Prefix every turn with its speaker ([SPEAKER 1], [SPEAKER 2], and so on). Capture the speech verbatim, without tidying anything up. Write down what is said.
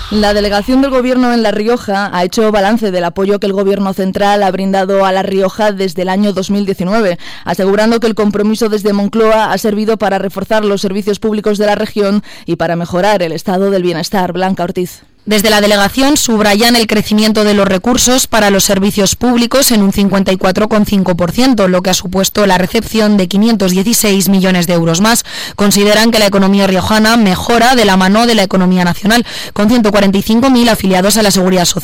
[SPEAKER 1] La delegación del Gobierno en La Rioja ha hecho balance del apoyo que el Gobierno central ha brindado a La Rioja desde el año dos mil diecinueve, asegurando que el compromiso desde Moncloa ha servido para reforzar los servicios públicos de la región y para mejorar el estado del bienestar. Blanca Ortiz.
[SPEAKER 2] Desde la delegación subrayan el crecimiento de los recursos para los servicios públicos en un cincuenta y cuatro coma cinco por ciento, lo que ha supuesto la recepción de quinientos dieciséis millones de euros más. Consideran que la economía riojana mejora de la mano de la economía nacional, con ciento cuarenta y cinco mil afiliados a la Seguridad Social.